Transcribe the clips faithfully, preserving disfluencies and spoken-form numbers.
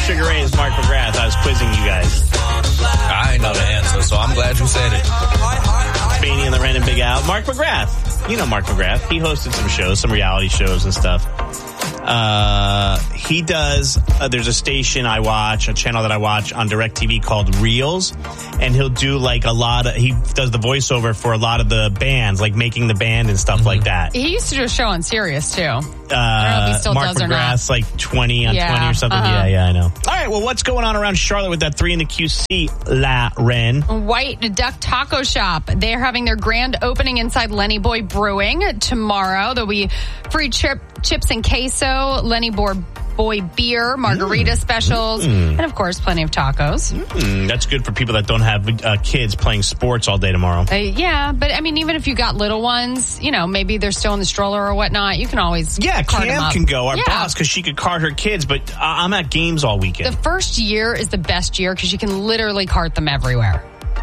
Sugar Ray is Mark McGrath. I was quizzing you guys. I know the answer, so I'm glad you said it. Spaney and Loren and Big Al. Mark McGrath. You know Mark McGrath. He hosted some shows, some reality shows and stuff. Uh, he does, uh, there's a station I watch, a channel that I watch on DirecTV called Reels, and he'll do like a lot of, he does the voiceover for a lot of the bands, like making the band and stuff mm-hmm. like that. He used to do a show on Sirius too. Uh, I don't know if he still Mark does or not. McGrath's like twenty on yeah, twenty or something. uh-huh. Yeah, yeah, I know. All right, well, what's going on around Charlotte with that three in the Q C, La Ren? White Duck Taco Shop. They're having their grand opening inside Lenny Boy Brewing tomorrow. There'll be free chip, chips and queso, Lenny Boy Boy beer, margarita mm. specials, mm. and of course, plenty of tacos. Mm. That's good for people that don't have uh, kids playing sports all day tomorrow. Uh, yeah, but I mean, even if you got little ones, you know, maybe they're still in the stroller or whatnot, you can always yeah, cart them Cam up. can go, our yeah. boss, because she could cart her kids, but uh, I'm at games all weekend. The first year is the best year because you can literally cart them everywhere.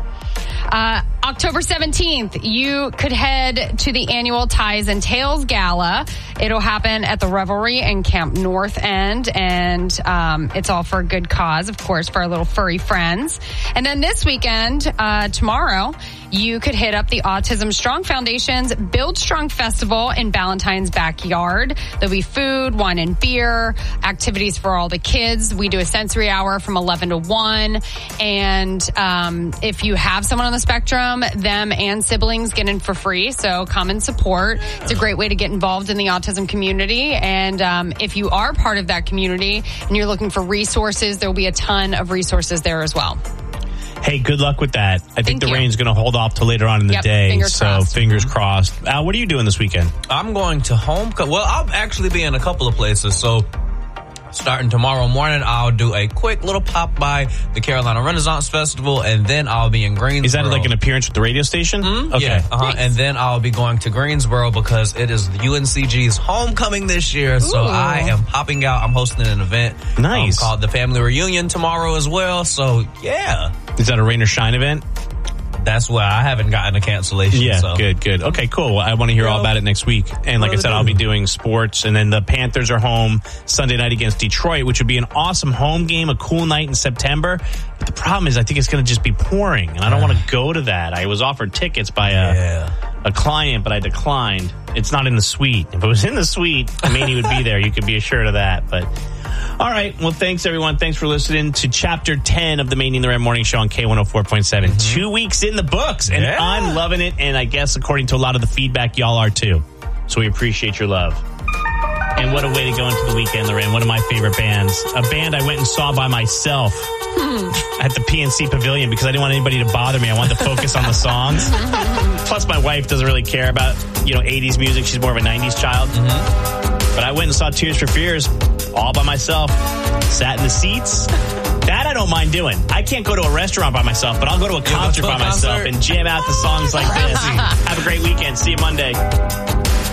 Uh, October seventeenth, you could head to the annual Ties and Tails Gala. It'll happen at the Revelry in Camp North End, and um, it's all for a good cause, of course, for our little furry friends. And then this weekend, uh, tomorrow, you could hit up the Autism Strong Foundation's Build Strong Festival in Ballantyne's backyard. There'll be food, wine and beer, activities for all the kids. We do a sensory hour from eleven to one. And um, if you have someone on the spectrum, them and siblings get in for free. So come and support. It's a great way to get involved in the autism community. And um, if you are part of that community and you're looking for resources, there'll be a ton of resources there as well. Hey, good luck with that. I think Thank the you. rain's going to hold off till later on in the yep, day. Fingers so crossed. fingers crossed. Al, what are you doing this weekend? I'm going to home. Co- well, I'll actually be in a couple of places. So starting tomorrow morning, I'll do a quick little pop by the Carolina Renaissance Festival, and then I'll be in Greensboro. Is that like an appearance with the radio station? Mm-hmm. Okay. Yeah, uh-huh. Nice. And then I'll be going to Greensboro because it is U N C G's homecoming this year. Ooh. So I am popping out. I'm hosting an event nice. um, called the Family Reunion tomorrow as well. So, yeah. Is that a rain or shine event? That's why I haven't gotten a cancellation. Yeah, so. good, good. Okay, cool. Well, I want to hear well, all about it next week. And like I said, I'll be doing sports. And then the Panthers are home Sunday night against Detroit, which would be an awesome home game, a cool night in September. But the problem is I think it's going to just be pouring. And I don't want to go to that. I was offered tickets by a, yeah. a client, but I declined. It's not in the suite. If it was in the suite, Manny would be there. You could be assured of that. But all right. Well, thanks, everyone. Thanks for listening to Chapter ten of the Manny and the Ram Morning Show on K one oh four point seven. Mm-hmm. Two weeks in the books, and yeah. I'm loving it. And I guess, according to a lot of the feedback, y'all are too. So we appreciate your love. And what a way to go into the weekend, Lorraine. One of my favorite bands. A band I went and saw by myself at the P N C Pavilion because I didn't want anybody to bother me. I wanted to focus on the songs. Plus, my wife doesn't really care about, you know, eighties music. She's more of a nineties child. Mm-hmm. But I went and saw Tears for Fears all by myself. Sat in the seats. That I don't mind doing. I can't go to a restaurant by myself, but I'll go to a concert by myself and jam out the songs like this. Have a great weekend. See you Monday.